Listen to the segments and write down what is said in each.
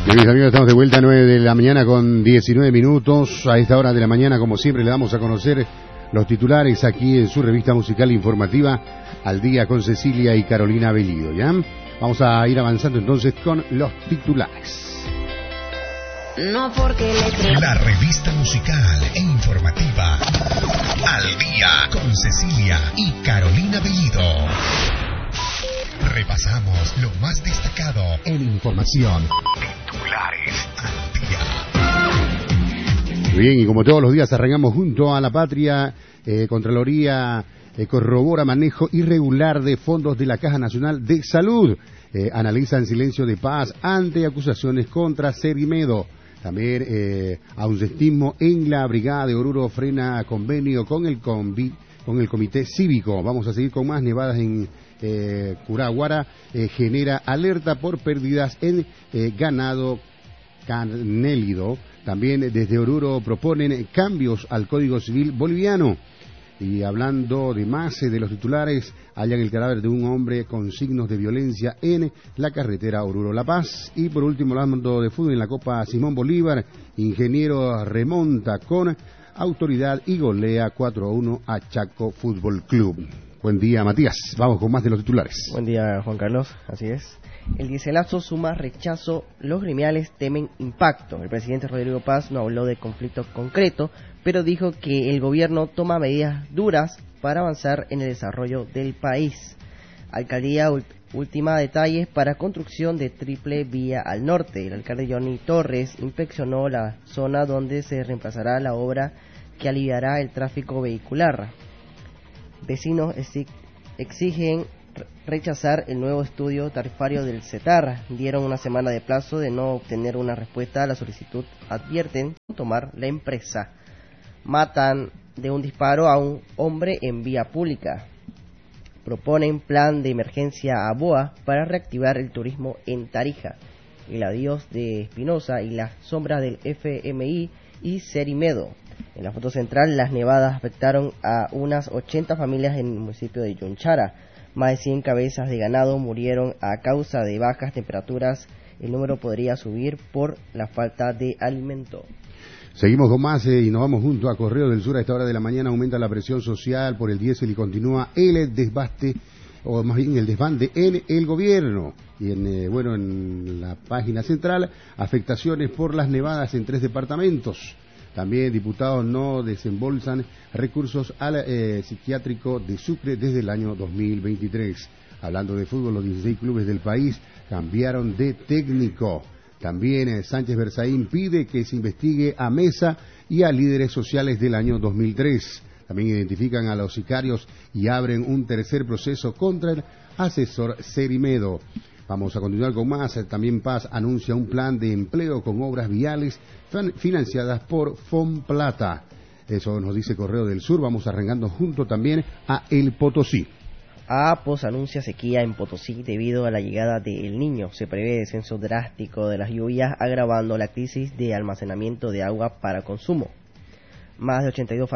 Bien, mis amigos, estamos de vuelta a 9 de la mañana con 19 minutos. A esta hora de la mañana, como siempre, le damos a conocer los titulares aquí en su revista musical informativa Al Día con Cecilia y Carolina Bellido, ¿ya? Vamos a ir avanzando entonces con los titulares. No porque la revista musical e informativa Al Día con Cecilia y Carolina Bellido. Repasamos lo más destacado en información. Titulares al día. Bien, y como todos los días arrancamos junto a la patria. Contraloría corrobora manejo irregular de fondos de la Caja Nacional de Salud. Analizan silencio de paz ante acusaciones contra Serimedo. También ausentismo en la Brigada de Oruro frena convenio con el Comité Cívico. Vamos a seguir con más. Nevadas en Curaguara genera alerta por pérdidas en ganado canélido. También desde Oruro proponen cambios al Código Civil boliviano. Y hablando de más de los titulares, hallan el cadáver de un hombre con signos de violencia en la carretera Oruro-La Paz. Y por último, hablando de fútbol en la Copa Simón Bolívar, Ingeniero remonta con autoridad y golea 4-1 a Chaco Fútbol Club. Buen día, Matías. Vamos con más de los titulares. Buen día, Juan Carlos. Así es. El dieselazo suma rechazo, los gremiales temen impacto. El presidente Rodrigo Paz no habló de conflicto concreto, pero dijo que el gobierno toma medidas duras para avanzar en el desarrollo del país. Alcaldía ultima detalles para construcción de triple vía al norte. El alcalde Johnny Torres inspeccionó la zona donde se reemplazará la obra que aliviará el tráfico vehicular. Vecinos exigen rechazar el nuevo estudio tarifario del CETAR. Dieron una semana de plazo de no obtener una respuesta a la solicitud. Advierten tomar la empresa. Matan de un disparo a un hombre en vía pública. Proponen plan de emergencia a BOA para reactivar el turismo en Tarija. El adiós de Espinosa y las sombras del FMI y Serimedo. En la foto central, las nevadas afectaron a unas 80 familias en el municipio de Yunchara. Más de 100 cabezas de ganado murieron a causa de bajas temperaturas. El número podría subir por la falta de alimento. Seguimos con más y nos vamos junto a Correo del Sur. A esta hora de la mañana aumenta la presión social por el diésel y continúa el desbaste, o más bien el desbande en el gobierno. Y en la página central, afectaciones por las nevadas en 3 departamentos. También diputados no desembolsan recursos al psiquiátrico de Sucre desde el año 2023. Hablando de fútbol, los 16 clubes del país cambiaron de técnico. También Sánchez Berzaín pide que se investigue a Mesa y a líderes sociales del año 2003. También identifican a los sicarios y abren un tercer proceso contra el asesor Serimedo. Vamos a continuar con más. También Paz anuncia un plan de empleo con obras viales financiadas por Fomplata. Eso nos dice Correo del Sur. Vamos arrancando junto también a El Potosí. APOS anuncia sequía en Potosí debido a la llegada de El Niño. Se prevé descenso drástico de las lluvias, agravando la crisis de almacenamiento de agua para consumo. Más de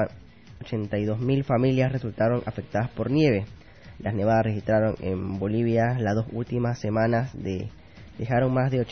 82.000 familias resultaron afectadas por nieve. Las nevadas registraron en Bolivia las 2 últimas semanas dejaron más de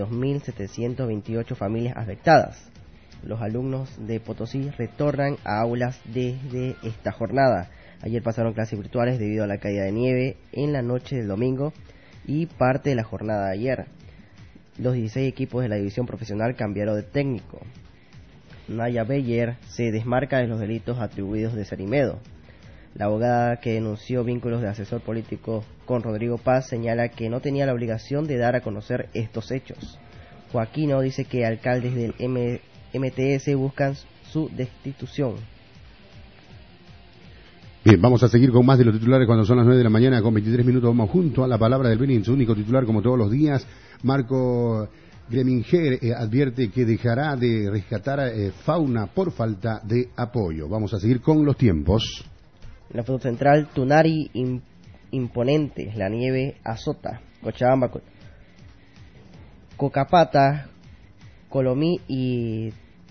82.728 familias afectadas. Los alumnos de Potosí retornan a aulas desde esta jornada. Ayer pasaron clases virtuales debido a la caída de nieve en la noche del domingo y parte de la jornada de ayer. Los 16 equipos de la división profesional cambiaron de técnico. Naya Beyer se desmarca de los delitos atribuidos de Serimedo. La abogada que denunció vínculos de asesor político con Rodrigo Paz señala que no tenía la obligación de dar a conocer estos hechos. Joaquino dice que alcaldes del MTS buscan su destitución. Bien, vamos a seguir con más de los titulares cuando son las 9 de la mañana con 23 minutos. Vamos junto a la palabra del Beni en su único titular como todos los días. Marco Greminger advierte que dejará de rescatar fauna por falta de apoyo. Vamos a seguir con los tiempos. En la foto central, Tunari imponente, la nieve azota. Cochabamba, Cocapata, Colomí y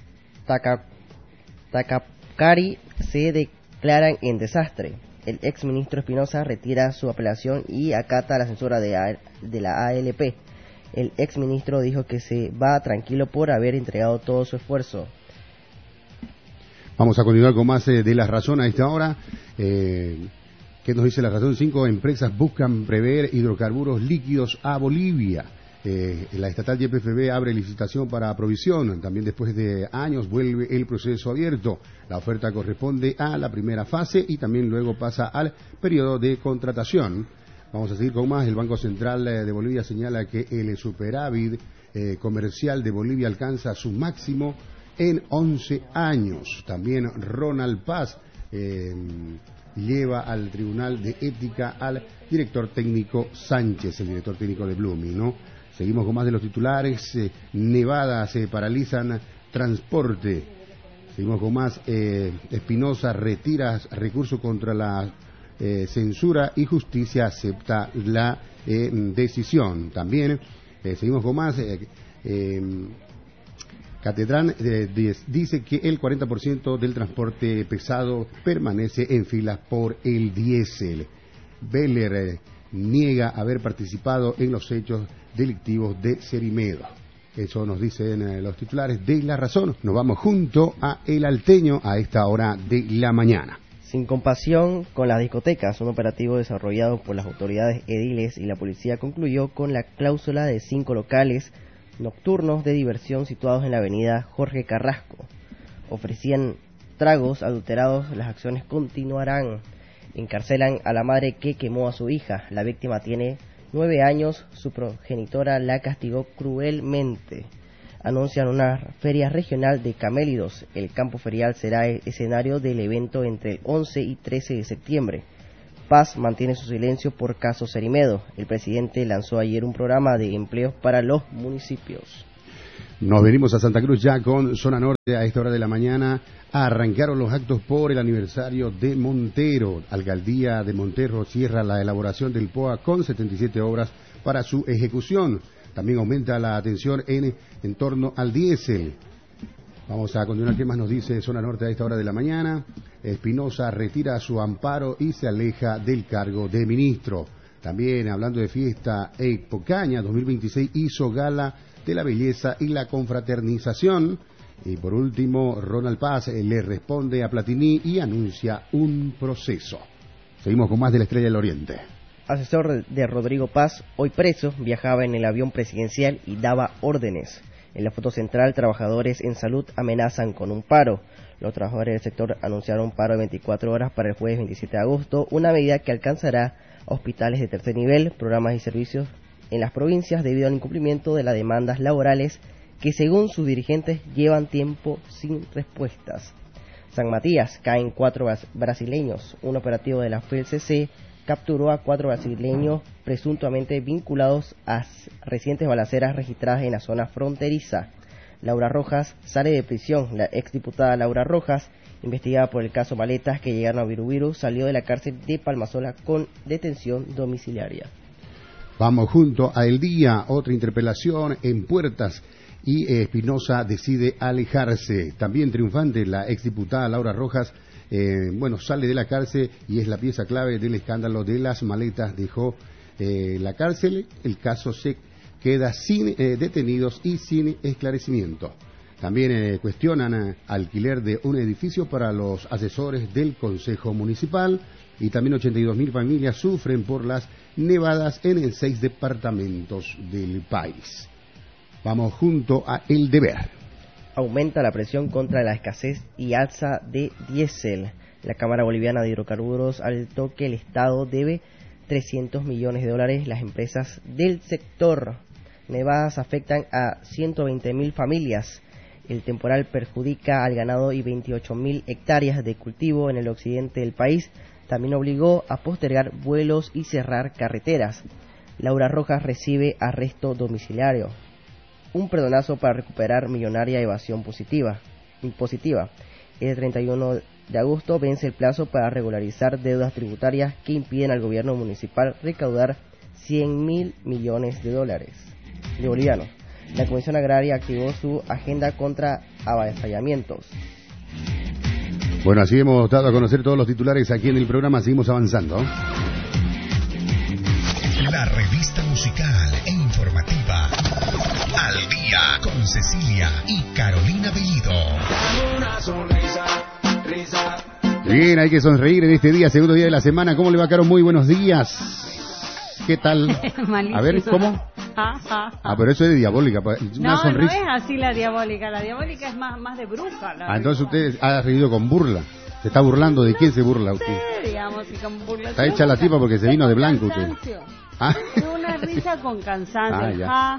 Tacapcari se declaran en desastre. El ex ministro Espinosa retira su apelación y acata la censura de la ALP. El exministro dijo que se va tranquilo por haber entregado todo su esfuerzo. Vamos a continuar con más de La Razón a esta hora. ¿Qué nos dice La Razón? 5 empresas buscan prever hidrocarburos líquidos a Bolivia. La estatal YPFB abre licitación para provisión. También después de años vuelve el proceso abierto. La oferta corresponde a la primera fase y también luego pasa al periodo de contratación. Vamos a seguir con más. El Banco Central de Bolivia señala que el superávit comercial de Bolivia alcanza su máximo en 11 años. También Ronald Paz lleva al Tribunal de Ética al director técnico Sánchez, el director técnico de Blooming, ¿no? Seguimos con más de los titulares. Nevada se paralizan transporte. Seguimos con más. Espinosa retira recurso contra la censura y justicia acepta la decisión. También seguimos con más. Catedral dice que el 40% del transporte pesado permanece en filas por el diésel. Beller niega haber participado en los hechos delictivos de Cerimedo. Eso nos dicen los titulares de La Razón. Nos vamos junto a El Alteño a esta hora de la mañana. Sin compasión con las discotecas, un operativo desarrollado por las autoridades ediles y la policía concluyó con la cláusula de 5 locales nocturnos de diversión situados en la avenida Jorge Carrasco. Ofrecían tragos adulterados. Las acciones continuarán. Encarcelan a la madre que quemó a su hija. La víctima tiene 9 años. Su progenitora la castigó cruelmente. Anuncian una feria regional de camélidos. El campo ferial será el escenario del evento entre el 11 y 13 de septiembre. Paz mantiene su silencio por caso Cerimedo. El presidente lanzó ayer un programa de empleos para los municipios. Nos venimos a Santa Cruz ya con Zona Norte a esta hora de la mañana. Arrancaron los actos por el aniversario de Montero. Alcaldía de Montero cierra la elaboración del POA con 77 obras para su ejecución. También aumenta la atención en torno al diésel. Vamos a continuar. ¿Qué más nos dice Zona Norte a esta hora de la mañana? Espinosa retira su amparo y se aleja del cargo de ministro. También, hablando de fiesta, Epocaña 2026 hizo gala de la belleza y la confraternización. Y por último, Ronald Paz le responde a Platini y anuncia un proceso. Seguimos con más de la Estrella del Oriente. Asesor de Rodrigo Paz, hoy preso, viajaba en el avión presidencial y daba órdenes. En la foto central, trabajadores en salud amenazan con un paro. Los trabajadores del sector anunciaron un paro de 24 horas para el jueves 27 de agosto, una medida que alcanzará a hospitales de tercer nivel, programas y servicios en las provincias debido al incumplimiento de las demandas laborales que, según sus dirigentes, llevan tiempo sin respuestas. San Matías, caen 4 brasileños. Un operativo de la FELCC capturó a 4 brasileños presuntamente vinculados a recientes balaceras registradas en la zona fronteriza. Laura Rojas sale de prisión. La exdiputada Laura Rojas, investigada por el caso Maletas que llegaron a Virubiru, salió de la cárcel de Palmasola con detención domiciliaria. Vamos junto a El Día, otra interpelación en puertas y Espinosa decide alejarse. También triunfante la exdiputada Laura Rojas, sale de la cárcel y es la pieza clave del escándalo de las maletas. Dejó la cárcel, el caso se queda sin detenidos y sin esclarecimiento. También cuestionan alquiler de un edificio para los asesores del Consejo Municipal y también 82.000 familias sufren por las nevadas en 6 departamentos del país. Vamos junto a El Deber. Aumenta la presión contra la escasez y alza de diésel. La Cámara Boliviana de Hidrocarburos alertó que el Estado debe $300 millones. Las empresas del sector. Nevadas afectan a 120.000 familias. El temporal perjudica al ganado y 28.000 hectáreas de cultivo en el occidente del país. También obligó a postergar vuelos y cerrar carreteras. Laura Rojas recibe arresto domiciliario. Un perdonazo para recuperar millonaria evasión impositiva. El 31 de agosto vence el plazo para regularizar deudas tributarias que impiden al gobierno municipal recaudar $100.000 millones de bolivianos. La Comisión Agraria activó su agenda contra avasallamientos. Bueno, así hemos dado a conocer todos los titulares aquí en el programa. Seguimos avanzando. La revista musical e informativa con Cecilia y Carolina Bellido. Bien, hay que sonreír en este día, segundo día de la semana. ¿Cómo le va, Caro? Muy buenos días. ¿Qué tal? Malísimo. A ver, ¿cómo? Pero eso es de diabólica. Una sonrisa. No es así la diabólica es más de bruja. Entonces usted ha reído con burla. ¿Se está burlando? ¿De quién se burla usted? Sí, digamos, y con burla. Está hecha la tipa porque se vino de blanco usted. Una risa con cansancio. Ya.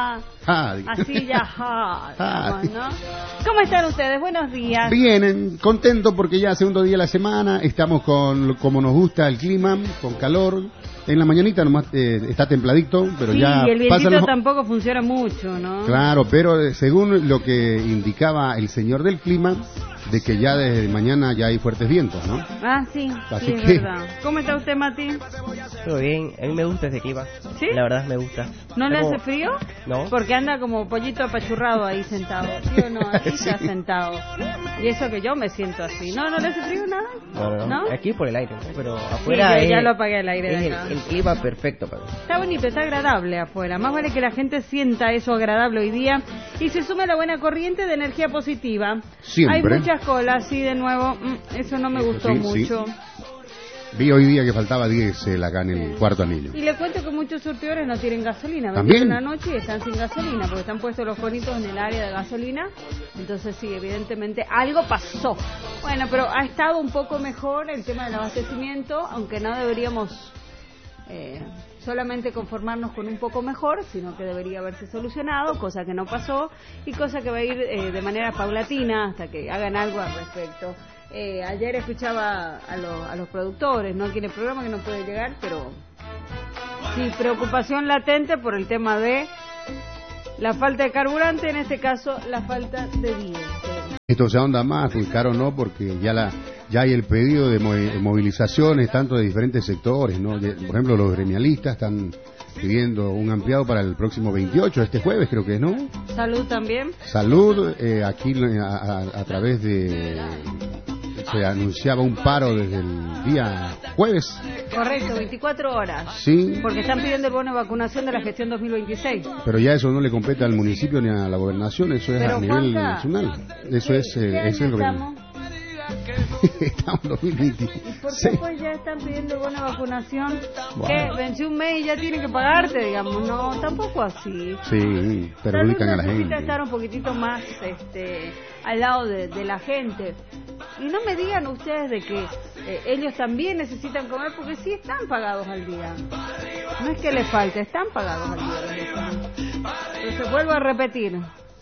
Así ya, digamos, ¿no? ¿Cómo están ustedes? Buenos días. Bien, contento porque ya segundo día de la semana, estamos con como nos gusta el clima, con calor. En la mañanita nomás está templadito, pero sí, ya y el vientito pasa tampoco funciona mucho, ¿no? Claro, pero según lo que indicaba el señor del clima, de que ya desde mañana ya hay fuertes vientos, ¿no? Sí, así sí, que... es verdad. ¿Cómo está usted, Mati? Todo bien, a mí me gusta este clima. ¿Sí? La verdad me gusta. ¿No le hace frío? No. Porque anda como pollito apachurrado ahí sentado. ¿Sí o no? Aquí está sentado. Y eso que yo me siento así. ¿No le hace frío nada? No. Aquí por el aire, ¿no? Pero afuera sí, ya lo apagué el aire de acá. El clima perfecto para mí. Está bonito, está agradable afuera. Más vale que la gente sienta eso agradable hoy día y se sume la buena corriente de energía positiva. Siempre. Hay muchas colas, sí, de nuevo. Eso no me gustó mucho. Sí. Vi hoy día que faltaba diésel acá en el cuarto anillo. Y le cuento que muchos surtidores no tienen gasolina. ¿También? Una noche y están sin gasolina porque están puestos los conitos en el área de gasolina. Entonces sí, evidentemente algo pasó. Bueno, pero ha estado un poco mejor el tema del abastecimiento, aunque no deberíamos solamente conformarnos con un poco mejor, sino que debería haberse solucionado, cosa que no pasó y cosa que va a ir de manera paulatina hasta que hagan algo al respecto. Ayer escuchaba a los productores, ¿no? Aquí en el programa, que no puede llegar, pero sí, preocupación latente por el tema de la falta de carburante, en este caso la falta de diésel. Esto se ahonda más, pues claro, no, porque ya hay el pedido de movilizaciones tanto de diferentes sectores, ¿no? Por ejemplo, los gremialistas están pidiendo un ampliado para el próximo 28, este jueves creo que es, ¿no? Salud también. Salud, aquí a través de... Se anunciaba un paro desde el día jueves. Correcto, 24 horas. Sí. Porque están pidiendo el bono de vacunación de la gestión 2026. Pero ya eso no le compete al municipio ni a la gobernación, eso es a nivel Juanca, nacional. Eso es el gobierno. Estamos en 2026. ¿Y por qué pues ya están pidiendo el bono de vacunación? Que venció un mes y ya tienen que pagarte, digamos. No, tampoco así. Sí, perjudican a la gente. Necesita estar un poquitito más al lado de la gente. Y no me digan ustedes de que ellos también necesitan comer, porque sí están pagados al día. No es que les falte, están pagados al día. Entonces vuelvo a repetir.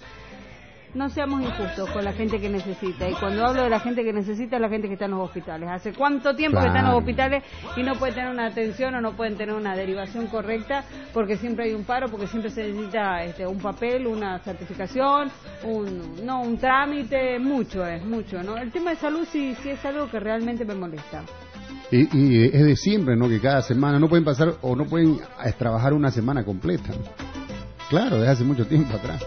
No seamos injustos con la gente que necesita. Y cuando hablo de la gente que necesita, es la gente que está en los hospitales. ¿Hace cuánto tiempo que están en los hospitales y no pueden tener una atención o no pueden tener una derivación correcta? Porque siempre hay un paro, porque siempre se necesita un papel, una certificación, un trámite, mucho, ¿no? El tema de salud sí es algo que realmente me molesta. Y es de siempre, ¿no? Que cada semana no pueden pasar o no pueden trabajar una semana completa. Claro, desde hace mucho tiempo atrás.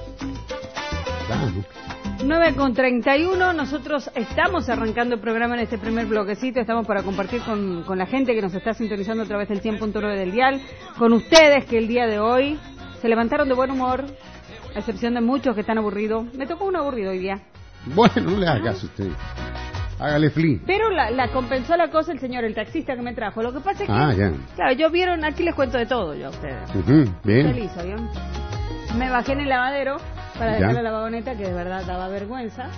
9:31, nosotros estamos arrancando el programa en este primer bloquecito, estamos para compartir con la gente que nos está sintonizando a través del 100.9 del dial, con ustedes que el día de hoy se levantaron de buen humor, a excepción de muchos que están aburridos. Me tocó un aburrido hoy día. Bueno, no le haga caso a usted. Hágale flea. Pero la compensó la cosa el señor, el taxista que me trajo. Lo que pasa es que, ya. Claro, yo vieron, aquí les cuento de todo yo a ustedes. Bien. Feliz, ¿vieron? Me bajé en el lavadero para dejarle la vagoneta, que de verdad daba vergüenza.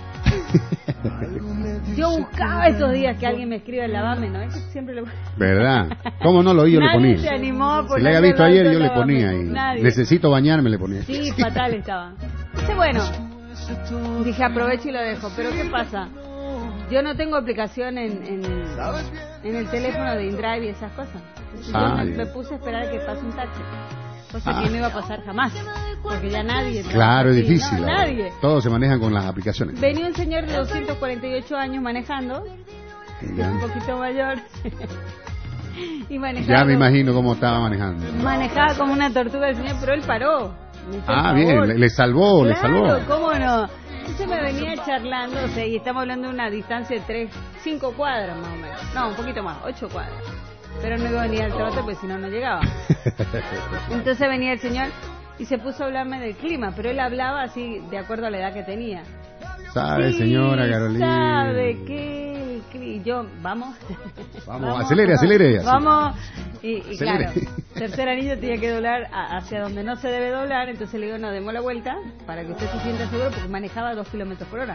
Yo buscaba estos días que alguien me escriba el lavame, ¿no? Eso siempre lo... ¿Verdad? ¿Cómo no lo oí? Yo le ponía. Nadie se animó a Si le había visto ayer, yo le ponía ahí. Nadie. Necesito bañarme, le ponía. Sí, fatal estaba. Entonces, bueno, dije aprovecho y lo dejo. Pero ¿qué pasa? Yo no tengo aplicación en el teléfono de InDrive y esas cosas. Entonces yo me puse a esperar a que pase un taxi. Cosa que no iba a pasar jamás. Porque ya nadie... Claro, es difícil. No, nadie. Todos se manejan con las aplicaciones. Venía un señor de 248 años manejando. Un poquito mayor. Y manejaba... Ya me imagino cómo estaba manejando. Manejaba como una tortuga el señor, pero él paró. Bien, le salvó, claro, le salvó. ¿Cómo no? Entonces me venía charlando, y estamos hablando de una distancia de 5 cuadras más o menos. No, un poquito más, 8 cuadras. Pero no iba a venir al trote, pues si no, no llegaba. Entonces venía el señor y se puso a hablarme del clima, pero él hablaba así de acuerdo a la edad que tenía. ¿Sabe, Sí, señora Carolina? ¿Sabe qué? Y yo, vamos. Vamos, acelere. Así. Vamos. Y Acelere. claro, tercer anillo tenía que doblar hacia donde no se debe doblar, entonces le digo, no, demos la vuelta para que usted se sienta seguro, porque manejaba 2 kilómetros por hora.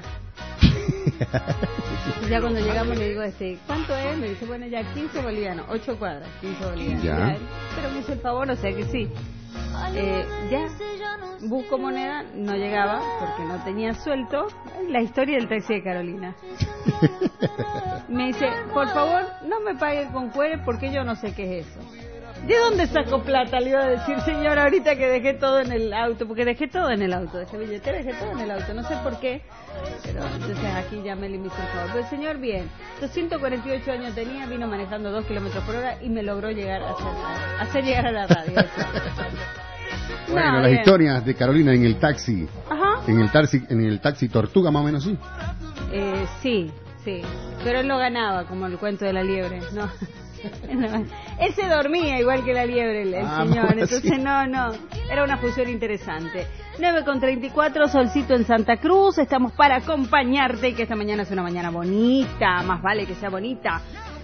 Y ya cuando llegamos le digo, ¿cuánto es? Me dice, bueno, ya 15 bolivianos, 8 cuadras, 15 bolivianos. Ya. Pero me hizo el favor, o sea que sí. Ya busco moneda, no llegaba porque no tenía suelto. La historia del taxi de Carolina. Me dice, por favor, no me pague con cuere porque yo no sé qué es eso. ¿De dónde saco plata? Le iba a decir, señora, ahorita que dejé todo en el auto, porque dejé todo en el auto, dejé billetera, dejé todo en el auto, no sé por qué, pero entonces aquí ya me le hice el favor. Pero el señor, bien, 248 años tenía, vino manejando 2 kilómetros por hora y me logró llegar a hacer llegar a la radio. Bueno, No, las bien. historias de Carolina en el taxi. Ajá. En el taxi Tortuga, más o menos, sí. Sí, pero él no ganaba, como el cuento de la liebre, ¿no? No. Él se dormía igual que la liebre, el señor, bueno, entonces sí. no, era una fusión interesante. 9:34, solcito en Santa Cruz, estamos para acompañarte y que esta mañana es una mañana bonita, más vale que sea bonita.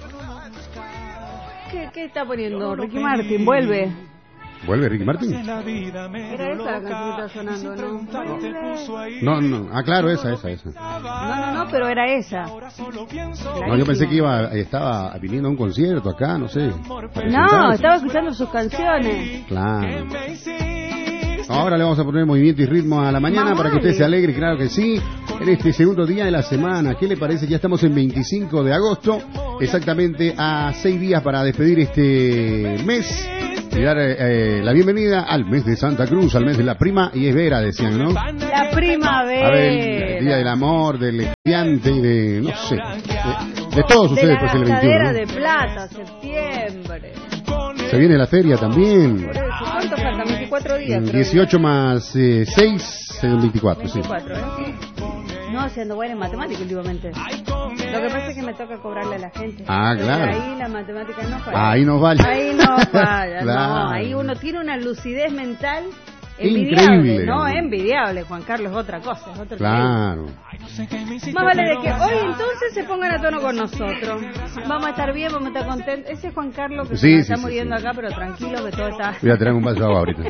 ¿Qué está poniendo? Ricky Martin, vuelve. ¿Vuelve Ricky Martin? Era esa la canción que está sonando, ¿no? No, ah, claro, esa. No, pero era esa. No, yo pensé que estaba viniendo a un concierto acá, no sé. No, estaba escuchando sus canciones. Claro. Ahora le vamos a poner movimiento y ritmo a la mañana para que usted se alegre, claro que sí. En este segundo día de la semana, ¿qué le parece? Ya estamos en 25 de agosto, exactamente a 6 días para despedir este mes y dar la bienvenida al mes de Santa Cruz, al mes de la prima y es Vera, decían, ¿no? La primavera. A ver, el día del amor, del estudiante y de, no sé, de todos ustedes, pues el 21, gastadera ¿no? de plata, septiembre. Se viene la feria también. Por eso, ¿cuánto faltan? 24 días. creo. 18 más 6, 24, sí. 24, ¿eh? No, siendo buena en matemáticas últimamente. Lo que pasa es que me toca cobrarle a la gente. Ah, claro. Ahí la matemática no falla. Ahí nos vale. Ahí no falla, Claro. no. Ahí uno tiene una lucidez mental Increíble. envidiable. No, envidiable, Juan Carlos, es otra cosa, es otro Claro. nivel. Más vale de que hoy entonces se pongan a tono con nosotros. Vamos a estar bien, vamos a estar contentos. Ese es Juan Carlos que Sí, se sí, está sí, muriendo sí. acá, pero tranquilo que todo está... Voy a traer un vaso de agua ahorita.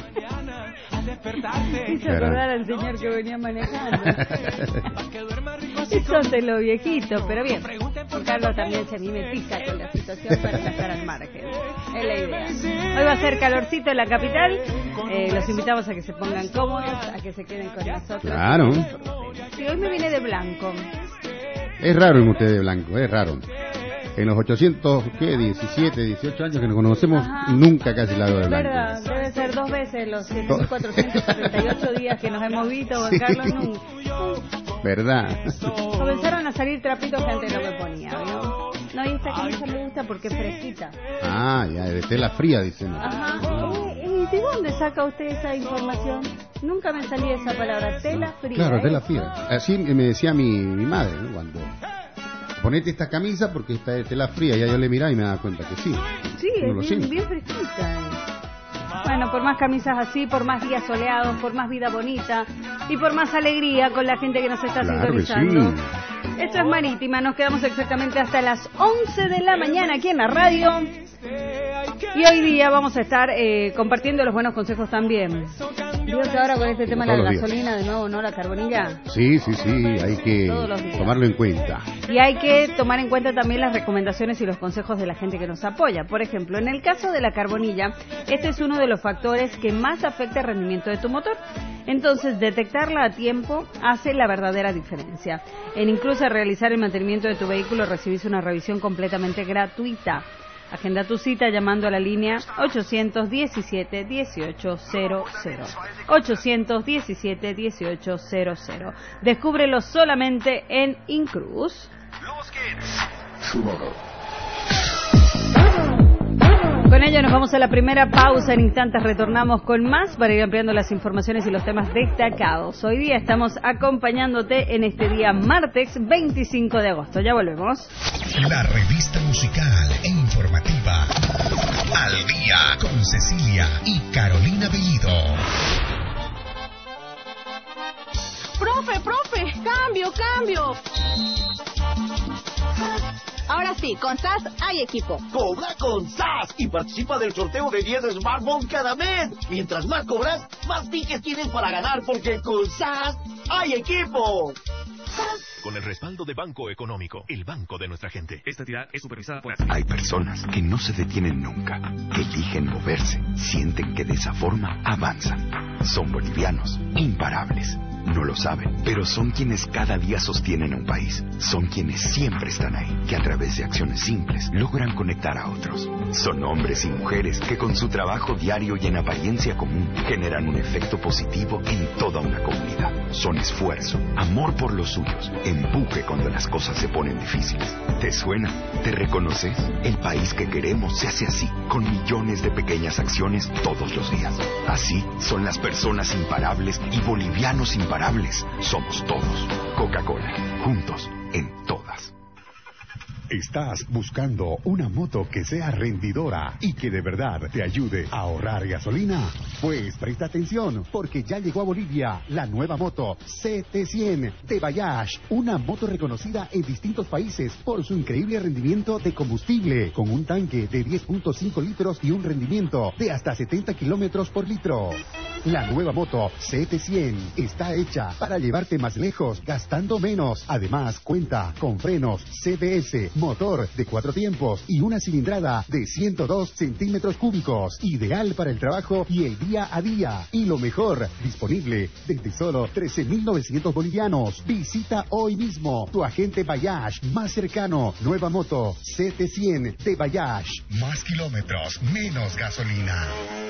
Hizo acordar al señor que venía manejando. Y son de los viejitos, pero bien. Juan Carlos también se mimetiza con la situación para estar al margen. Es la idea. Hoy va a ser calorcito en la capital. Los invitamos a que se pongan cómodos, a que se queden con nosotros. Claro. Sí, hoy me vine de blanco. Es raro en usted de blanco, es raro. En los 17, 18 años que nos conocemos, Ajá. nunca casi la veo de blanco. ¿Verdad? Debe ser 2 veces los 7.478 días que nos hemos visto, Juan Sí. Carlos, nunca. ¿Verdad? Comenzaron a salir trapitos que antes no me ponía, ¿no? No, y esta camisa me gusta porque es fresquita. Ah, ya, de tela fría, dicen. Ajá. ¿Y de dónde saca usted esa información? Nunca me salía esa palabra, tela fría. Claro, tela fría. Así me decía mi madre, ¿no? Cuando ponete esta camisa porque esta es tela fría, ya yo le miraba y me daba cuenta que sí. Sí, Uno lo es siente. bien fresquita. Bueno, por más camisas así, por más días soleados, por más vida bonita y por más alegría con la gente que nos está Claro que sintonizando. sí. Esto es Marítima, nos quedamos exactamente hasta las 11 de la mañana aquí en la radio. Y hoy día vamos a estar compartiendo los buenos consejos también. Digo que ahora con este tema de Todos la los días. gasolina, de nuevo, ¿no? La carbonilla. Sí, hay que Todos los días. tomarlo en cuenta. Y hay que tomar en cuenta también las recomendaciones y los consejos de la gente que nos apoya. Por ejemplo, en el caso de la carbonilla, este es uno de los factores que más afecta el rendimiento de tu motor. Entonces, detectarla a tiempo hace la verdadera diferencia. En incluso realizar el mantenimiento de tu vehículo recibís una revisión completamente gratuita. Agenda tu cita llamando a la línea 817-1800. 817-1800. Descúbrelo solamente en Incruz. Con ello nos vamos a la primera pausa. En instantes retornamos con más para ir ampliando las informaciones y los temas destacados. Hoy día estamos acompañándote en este día martes 25 de agosto. Ya volvemos. La revista musical e informativa Al Día con Cecilia y Carolina Bellido. Profe, cambio. Ahora sí, con SAS hay equipo. Cobra con SAS y participa del sorteo de 10 smartphones cada mes. Mientras más cobras, más tickets tienes para ganar, porque con SAS hay equipo. Con el respaldo de Banco Económico, el banco de nuestra gente. Esta entidad es supervisada por... Hay personas que no se detienen nunca, que eligen moverse, sienten que de esa forma avanzan. Son bolivianos, imparables. No lo saben, pero son quienes cada día sostienen a un país. Son quienes siempre están ahí, que a través de acciones simples logran conectar a otros. Son hombres y mujeres que con su trabajo diario y en apariencia común generan un efecto positivo en toda una comunidad. Son esfuerzo, amor por los suyos, empuje cuando las cosas se ponen difíciles. ¿Te suena? ¿Te reconoces? El país que queremos se hace así, con millones de pequeñas acciones todos los días. Así son las personas imparables y bolivianos imparables. Somos todos. Coca-Cola. Juntos en todas. ¿Estás buscando una moto que sea rendidora y que de verdad te ayude a ahorrar gasolina? Pues presta atención, porque ya llegó a Bolivia la nueva moto CT100 de Bayash, una moto reconocida en distintos países por su increíble rendimiento de combustible, con un tanque de 10.5 litros y un rendimiento de hasta 70 kilómetros por litro. La nueva moto CT100 está hecha para llevarte más lejos, gastando menos. Además, cuenta con frenos CBS, motor de 4 tiempos y una cilindrada de 102 centímetros cúbicos, ideal para el trabajo y el día a día. Y lo mejor, disponible desde solo 13.900 bolivianos. Visita hoy mismo tu agente Bayash más cercano. Nueva moto CT100 de Bayash. Más kilómetros, menos gasolina.